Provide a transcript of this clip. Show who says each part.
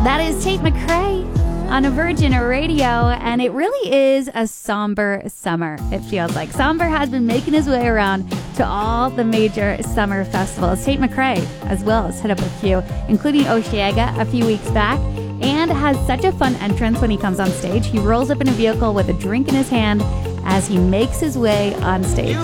Speaker 1: That is Tate McRae on a Virgin Radio, and it really is a somber summer, it feels like. Somber has been making his way around to all the major summer festivals. Tate McRae, as well, has hit up a few, including Osheaga a few weeks back, and has such a fun entrance when he comes on stage. He rolls up in a vehicle with a drink in his hand as he makes his way on stage.